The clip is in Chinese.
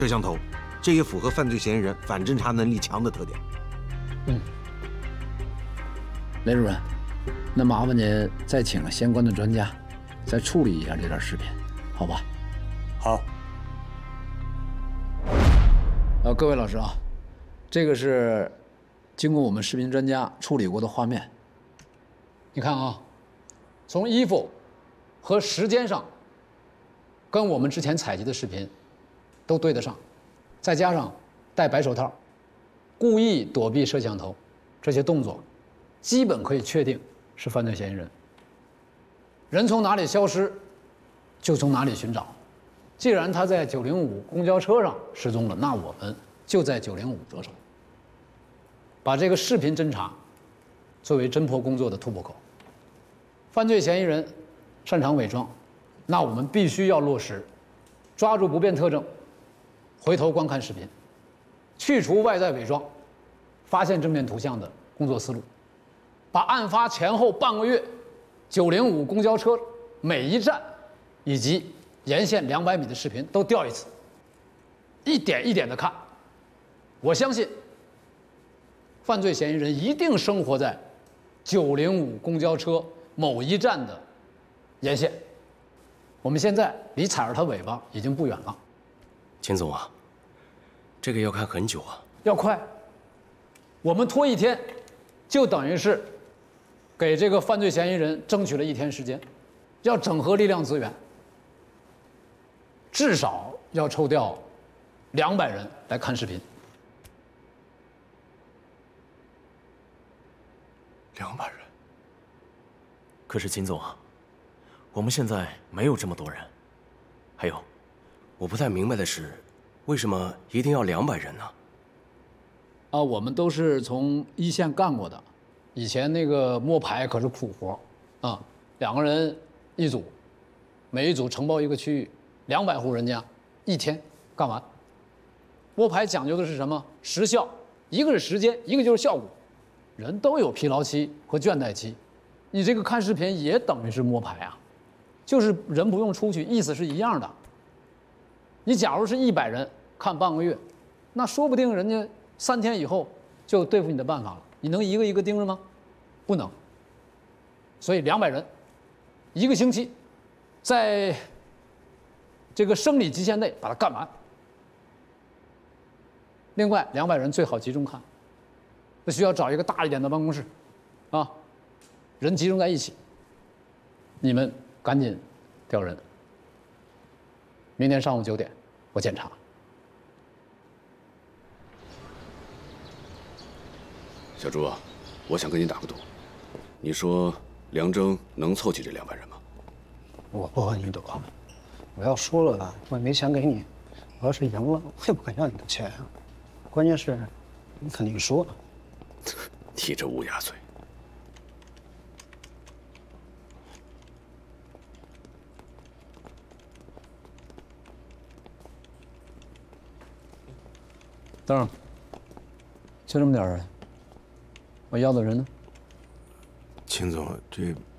摄像头，这也符合犯罪嫌疑人反侦查能力强的特点。 雷主任，那麻烦您再请相关的专家，再处理一下这段视频，好吧？ 好。 各位老师啊，这个是经过我们视频专家处理过的画面。你看啊，从衣服和时间上，跟我们之前采集的视频都对得上，再加上戴白手套、故意躲避摄像头这些动作，基本可以确定是犯罪嫌疑人。人从哪里消失，就从哪里寻找。既然他在905公交车上失踪了，那我们就在905着手，把这个视频侦查作为侦破工作的突破口。犯罪嫌疑人擅长伪装，那我们必须要落实抓住不变特征，回头观看视频，去除外在伪装，发现正面图像的工作思路，把案发前后半个月905公交车每一站以及沿线200米的视频都调一次，一点一点的看。我相信，犯罪嫌疑人一定生活在905公交车某一站的沿线。我们现在离踩着他尾巴已经不远了。 秦总啊，这个要看很久啊。 要快，我们拖一天，就等于是给这个犯罪嫌疑人争取了1天时间。要整合力量资源，至少要抽调200人来看视频。 200人。可是秦总啊，我们现在没有这么多人。还有，我不太明白的是，为什么一定要200人呢？ 我们都是从一线干过的，以前那个摸排可是苦活啊，2个人一组，每一组承包一个区域，200户人家，1天干完。摸排讲究的是什么？时效，一个是时间，一个就是效果。人都有疲劳期和倦怠期，你这个看视频也等于是摸排啊，就是人不用出去，意思是一样的。你假如是100人看半个月，那说不定人家3天以后就对付你的办法了，你能一个一个盯着吗？不能。所以200人，1个星期，在这个生理极限内把它干完。另外200人最好集中看，那需要找一个大一点的办公室，啊，人集中在一起。你们赶紧调人，明天上午9点我检查。 小朱啊，我想跟你打个赌，你说梁征能凑齐这200人吗？ 我不和你赌，我要输了我也没钱给你，我要是赢了我也不敢要你的钱啊。关键是，你肯定输了。 你这乌鸦嘴！ 邓儿，就这么点人，我要的人呢？ 秦总，这